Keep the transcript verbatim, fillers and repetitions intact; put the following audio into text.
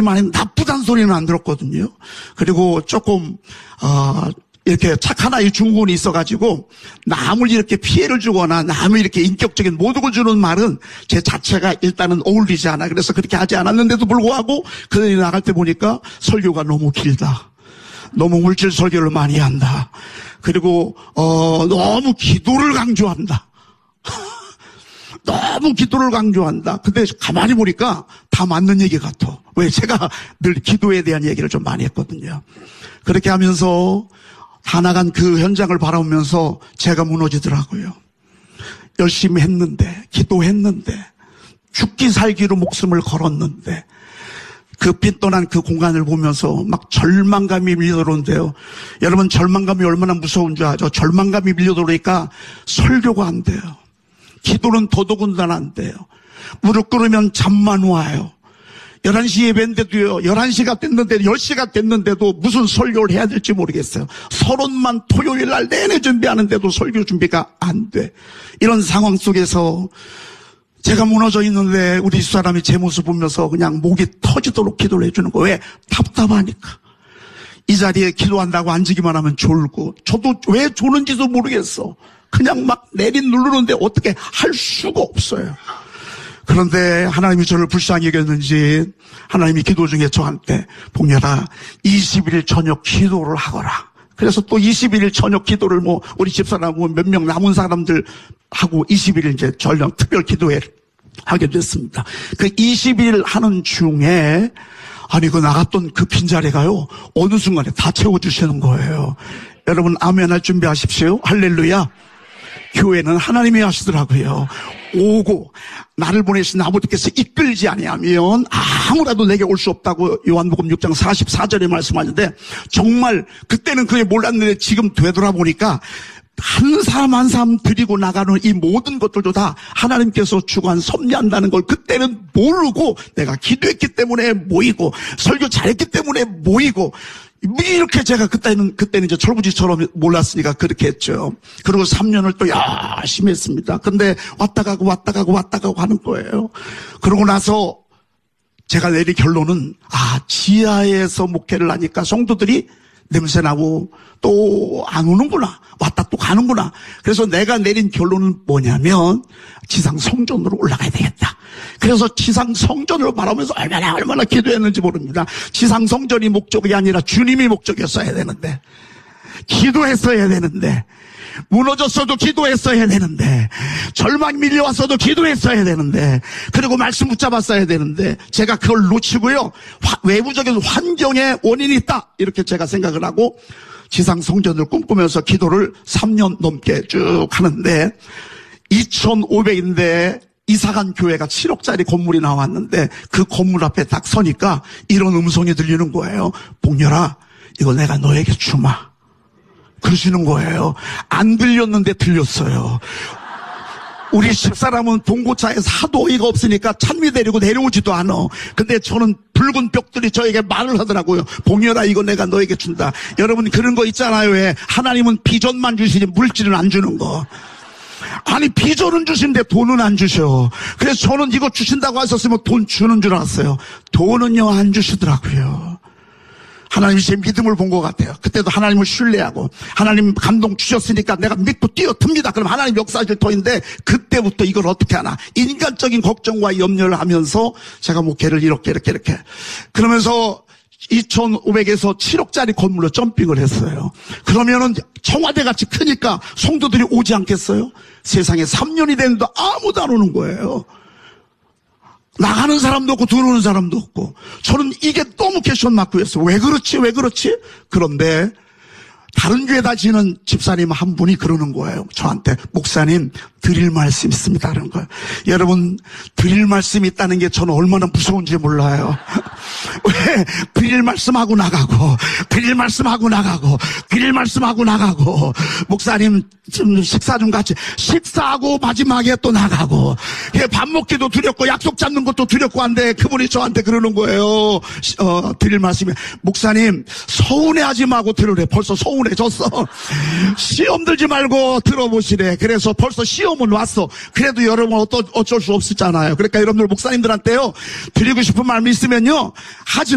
많이 나쁘다는 소리는 안 들었거든요. 그리고 조금 어 이렇게 착한 아이 중국인이 있어가지고 남을 이렇게 피해를 주거나 남을 이렇게 인격적인 모독을 주는 말은 제 자체가 일단은 어울리지 않아. 그래서 그렇게 하지 않았는데도 불구하고 그들이 나갈 때 보니까 설교가 너무 길다. 너무 물질 설교를 많이 한다. 그리고 어 너무 기도를 강조한다. 너무 기도를 강조한다. 근데 가만히 보니까 다 맞는 얘기 같아. 왜? 제가 늘 기도에 대한 얘기를 좀 많이 했거든요. 그렇게 하면서 다 나간 그 현장을 바라보면서 제가 무너지더라고요. 열심히 했는데, 기도했는데, 죽기 살기로 목숨을 걸었는데, 그 빈떠난 그 공간을 보면서 막 절망감이 밀려들어오는데요. 여러분, 절망감이 얼마나 무서운 줄 아죠? 절망감이 밀려들어오니까 설교가 안 돼요. 기도는 더더군다나 안 돼요. 무릎 꿇으면 잠만 와요. 열한 시 예배인데도요, 열한 시가 됐는데, 열 시가 됐는데도 무슨 설교를 해야 될지 모르겠어요. 서론만 토요일 날 내내 준비하는데도 설교 준비가 안 돼. 이런 상황 속에서 제가 무너져 있는데 우리 집사람이 제 모습 보면서 그냥 목이 터지도록 기도를 해주는 거예요. 왜? 답답하니까. 이 자리에 기도한다고 앉으기만 하면 졸고, 저도 왜 조는지도 모르겠어. 그냥 막 내린 누르는데 어떻게 할 수가 없어요. 그런데 하나님이 저를 불쌍히 여겼는지 하나님이 기도 중에 저한테 복렬아 이십일 일 저녁 기도를 하거라. 그래서 또 이십일 일 저녁 기도를 뭐 우리 집사람 몇 명 남은 사람들 하고 이십일 일 이제 저녁 특별 기도회를 하게 됐습니다. 그 이십일 일 하는 중에 아니 그 나갔던 그 빈자리가요 어느 순간에 다 채워주시는 거예요. 여러분 아멘 할 준비하십시오. 할렐루야. 교회는 하나님이 하시더라고요. 오고 나를 보내신 아버지께서 이끌지 아니하면 아무라도 내게 올 수 없다고 요한복음 육 장 사십사 절에 말씀하는데 정말 그때는 그게 몰랐는데 지금 되돌아보니까 한 사람 한 사람 드리고 나가는 이 모든 것들도 다 하나님께서 주관 섭리한다는 걸 그때는 모르고 내가 기도했기 때문에 모이고 설교 잘했기 때문에 모이고 이렇게 제가 그때는, 그때는 이제 철부지처럼 몰랐으니까 그렇게 했죠. 그리고 삼 년을 또 열심히 했습니다. 근데 왔다 가고 왔다 가고 왔다 가고 하는 거예요. 그러고 나서 제가 내린 결론은, 아, 지하에서 목회를 하니까 성도들이 냄새나고 또 안 오는구나. 왔다 또 가는구나. 그래서 내가 내린 결론은 뭐냐면 지상 성전으로 올라가야 되겠다. 그래서 지상 성전을 바라보면서 얼마나 얼마나 기도했는지 모릅니다. 지상 성전이 목적이 아니라 주님이 목적이었어야 되는데, 기도했어야 되는데, 무너졌어도 기도했어야 되는데, 절망이 밀려왔어도 기도했어야 되는데, 그리고 말씀 붙잡았어야 되는데, 제가 그걸 놓치고요, 화, 외부적인 환경에 원인이 있다 이렇게 제가 생각을 하고 지상 성전을 꿈꾸면서 기도를 삼 년 넘게 쭉 하는데, 이천오백인데 이사간 교회가 칠억짜리 건물이 나왔는데 그 건물 앞에 딱 서니까 이런 음성이 들리는 거예요. 복렬아, 이거 내가 너에게 주마. 그러시는 거예요. 안 들렸는데 들렸어요. 우리 집사람은 봉고차에서 하도 어이가 없으니까 찬미 데리고 내려오지도 않아. 근데 저는 붉은 벽들이 저에게 말을 하더라고요. 봉열아, 이거 내가 너에게 준다. 여러분 그런 거 있잖아요. 왜? 하나님은 비전만 주시지 물질은 안 주는 거. 아니 비전은 주시는데 돈은 안 주셔. 그래서 저는 이거 주신다고 하셨으면 돈 주는 줄 알았어요. 돈은요 안 주시더라고요. 하나님이 제 믿음을 본 것 같아요. 그때도 하나님을 신뢰하고 하나님 감동 주셨으니까 내가 믿고 뛰어듭니다. 그럼 하나님 역사하실 터인데 그때부터 이걸 어떻게 하나 인간적인 걱정과 염려를 하면서 제가 목회를 이렇게 이렇게 이렇게 그러면서 이천오백에서 칠억짜리 건물로 점핑을 했어요. 그러면은 청와대같이 크니까 성도들이 오지 않겠어요? 세상에 삼 년이 됐는데 아무도 안 오는 거예요. 나가는 사람도 없고 들어오는 사람도 없고. 저는 이게 너무 캐션 마크였어요. 왜 그렇지 왜 그렇지? 그런데 다른 교회 다니는 집사님 한 분이 그러는 거예요. 저한테 목사님 드릴 말씀 있습니다 하는 거예요. 여러분 드릴 말씀이 있다는 게 저는 얼마나 무서운지 몰라요. 왜? 드릴 말씀하고 나가고 드릴 말씀하고 나가고 드릴 말씀하고 나가고 목사님 좀 식사 좀 같이 식사하고 마지막에 또 나가고 밥 먹기도 두렵고 약속 잡는 것도 두렵고 한데 그분이 저한테 그러는 거예요. 어, 드릴 말씀이 목사님 서운해하지 말고 들으래. 벌써 서운해졌어. 시험 들지 말고 들어보시래. 그래서 벌써 시험은 왔어. 그래도 여러분 어떠, 어쩔 수 없었잖아요. 그러니까 여러분들 목사님들한테요 드리고 싶은 말씀 있으면요 하지